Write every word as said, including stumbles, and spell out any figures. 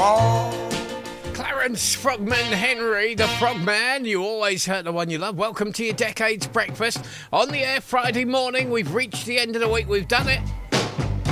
fall. Clarence Frogman Henry, the Frogman. You always hurt the one you love. Welcome to your Decades Breakfast. On the air Friday morning. We've reached the end of the week. We've done it.